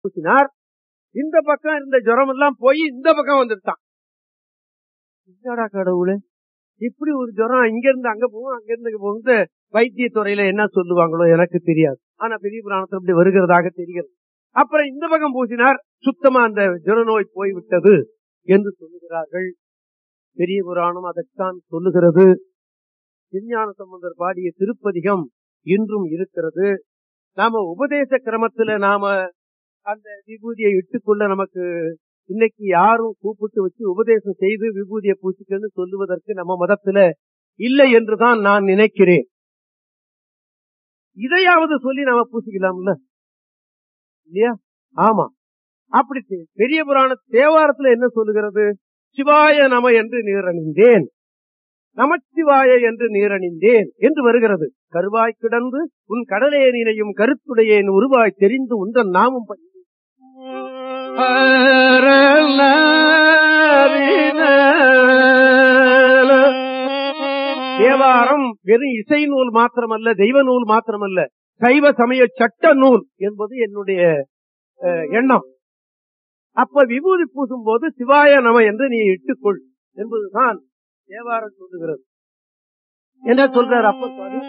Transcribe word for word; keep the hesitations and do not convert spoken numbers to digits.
பூசினார். இந்த பக்கம் இருந்த ஜுரம் எல்லாம் போய் இந்த பக்கம் வந்துட்டான். என்னடா கடவுளே, இப்படி ஒரு ஜுரம் இங்க இருந்து அங்க போகும், அங்க இருந்து போகுது. வைத்திய துறையில என்ன சொல்லுவாங்களோ எனக்கு தெரியாது. ஆனா பெரிய புராணத்தில் இப்படி வருகிறதாக தெரிகிறது. அப்புறம் இந்த பக்கம் பூசினார், சுத்தமா அந்த ஜுர நோய் போய்விட்டது என்று சொல்லுகிறார்கள். பெரிய புராணம் அதைத்தான் சொல்லுகிறது. திருஞான சம்பந்தர் பாடிய திருப்பதிகம் இன்றும் இருக்கிறது. நாம உபதேச கிரமத்துல நாம அந்த விபூதியை இட்டுக்கொள்ள நமக்கு இன்னைக்கு யாரும் கூப்பிட்டு வச்சு உபதேசம் செய்து விபூதியை பூசிக்கன்னு சொல்லுவதற்கு நம்ம மதத்துல இல்லை என்றுதான் நான் நினைக்கிறேன். இதையாவது சொல்லி நாம பூசிக்கலாம்ல, இல்லையா? ஆமா, அப்படி பெரிய புராண தேவாரத்துல என்ன சொல்லுகிறது? சிவாய நம என்று நீரணிந்தேன், நமச்சிவாய என்று நீரணிந்தேன் என்று வருகிறது. கருவாய் கிடந்து உன் கடலேனினையும் கருத்துடையேன் உருவாய் தெரிந்து உன்றன் நாமும் தேவாரம் வெறும் இசை நூல் மாத்திரமல்ல, தெய்வ நூல் மாத்திரமல்ல, சைவ சமய சட்ட நூல் என்பது என்னுடைய எண்ணம். அப்ப விபூதி பூசும் போது சிவாய நம என்று நீ இட்டுக்கொள் என்பதுதான் தேவாரம் சொல்லுகிறது. என்ன சொல்றார் அப்ப